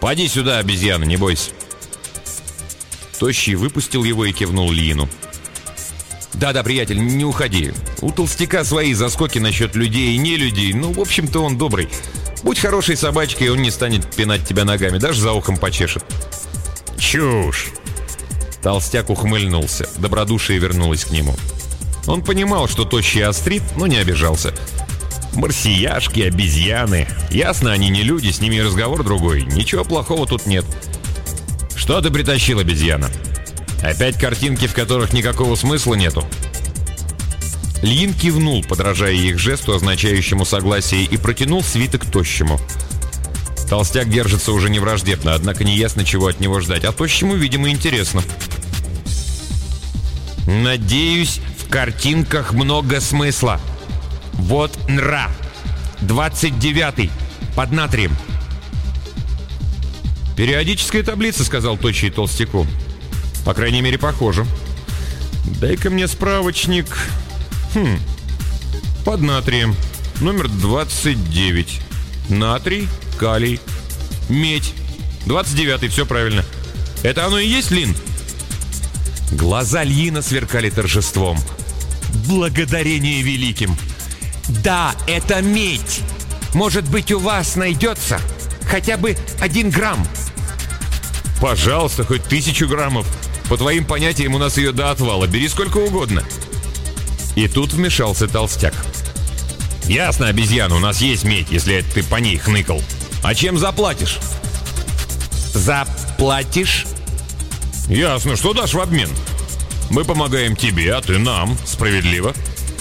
«Поди сюда, обезьяна, не бойся». Тощий выпустил его и кивнул Ильину. «Да-да, приятель, не уходи. У толстяка свои заскоки насчет людей и не людей. Ну, в общем-то, он добрый. Будь хорошей собачкой, он не станет пинать тебя ногами, даже за ухом почешет». «Чушь!» Толстяк ухмыльнулся. Добродушие вернулось к нему. Он понимал, что Тощий острит, но не обижался. «Марсияшки, обезьяны. Ясно, они не люди, с ними разговор другой. Ничего плохого тут нет». «Что ты притащил, обезьяна? Опять картинки, в которых никакого смысла нету?» Ильин кивнул, подражая их жесту, означающему согласие, и протянул свиток Тощему. Толстяк держится уже не враждебно, однако неясно, чего от него ждать, а Тощему, видимо, интересно. «Надеюсь, в картинках много смысла. Вот нра. 29-й. Под натрием». «Периодическая таблица», — сказал Тощий толстяку. «По крайней мере, похоже. Дай-ка мне справочник. Под натрием. Номер 29. Натрий, калий, медь. 29-й, все правильно. Это оно и есть, Лин?» Глаза Ильина сверкали торжеством. «Благодарение великим! Да, это медь! Может быть, у вас найдется хотя бы 1 грамм?» «Пожалуйста, хоть 1000 граммов. По твоим понятиям, у нас ее до отвала. Бери сколько угодно». И тут вмешался толстяк. «Ясно, обезьяна, у нас есть медь, если это ты по ней хныкал. А чем заплатишь?» «Заплатишь?» «Ясно, что дашь в обмен? Мы помогаем тебе, а ты нам. Справедливо».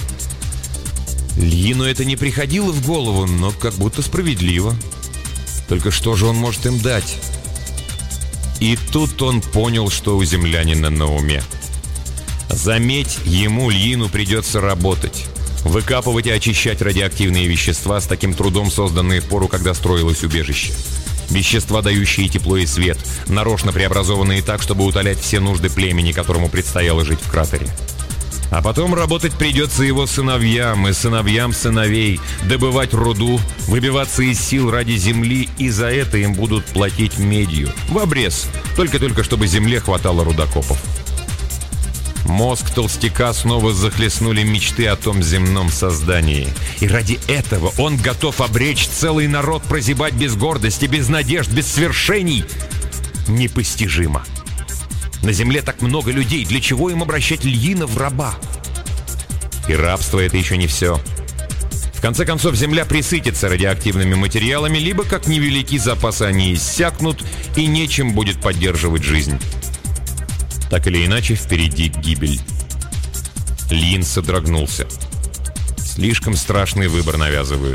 Ильину это не приходило в голову, но как будто справедливо. Только что же он может им дать? И тут он понял, что у землянина на уме. За медь ему, Ильину, придется работать. Выкапывать и очищать радиоактивные вещества, с таким трудом созданные в пору, когда строилось убежище. Вещества, дающие тепло и свет, нарочно преобразованные так, чтобы утолять все нужды племени, которому предстояло жить в кратере. А потом работать придется его сыновьям и сыновьям сыновей, добывать руду, выбиваться из сил ради земли, и за это им будут платить медью. В обрез, только чтобы земле хватало рудокопов. Мозг толстяка снова захлестнули мечты о том земном создании. И ради этого он готов обречь целый народ прозябать без гордости, без надежд, без свершений. Непостижимо. На земле так много людей, для чего им обращать Ильина в раба? И рабство — это еще не все. В конце концов, земля присытится радиоактивными материалами, либо, как невелики запасы, они иссякнут, и нечем будет поддерживать жизнь. Так или иначе, впереди гибель. Ильин содрогнулся. Слишком страшный выбор навязывают.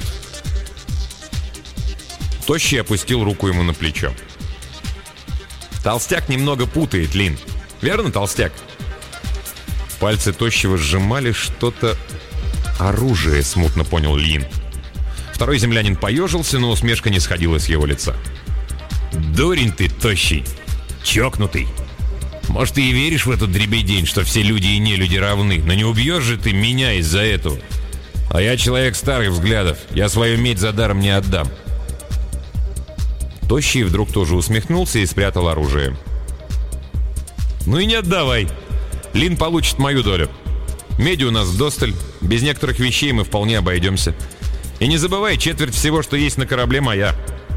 Тощий опустил руку ему на плечо. «Толстяк немного путает, Лин. Верно, толстяк?» Пальцы Тощего сжимали что-то... оружие, смутно понял Лин. Второй землянин поежился, но усмешка не сходила с его лица. «Дурень ты, Тощий! Чокнутый! Может, ты и веришь в эту дребедень, что все люди и нелюди равны, но не убьешь же ты меня из-за этого. А я человек старых взглядов, я свою медь за даром не отдам». Тощий вдруг тоже усмехнулся и спрятал оружие. «Ну и не отдавай. Лин получит мою долю. Меди у нас вдосталь, без некоторых вещей мы вполне обойдемся. И не забывай, четверть всего, что есть на корабле, моя».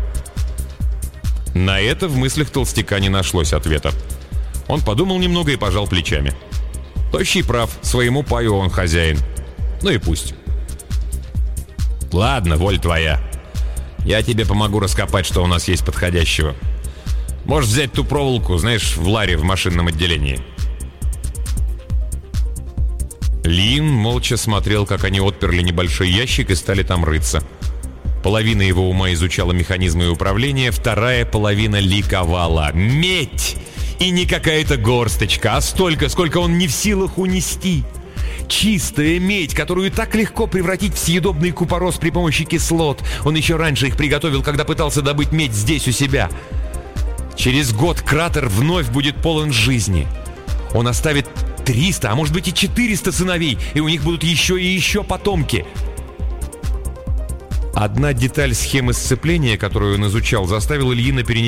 На это в мыслях толстяка не нашлось ответа. Он подумал немного и пожал плечами. Тощий прав, своему паю он хозяин. Ну и пусть. «Ладно, воль твоя. Я тебе помогу раскопать, что у нас есть подходящего. Можешь взять ту проволоку, знаешь, в ларе в машинном отделении». Лин молча смотрел, как они отперли небольшой ящик и стали там рыться. Половина его ума изучала механизмы управления, вторая половина ликовала. Медь! И не какая-то горсточка, а столько, сколько он не в силах унести. Чистая медь, которую так легко превратить в съедобный купорос при помощи кислот. Он еще раньше их приготовил, когда пытался добыть медь здесь у себя. Через год кратер вновь будет полон жизни. Он оставит 300, а может быть и 400 сыновей, и у них будут еще и еще потомки. Одна деталь схемы сцепления, которую он изучал, заставила Ильина перенести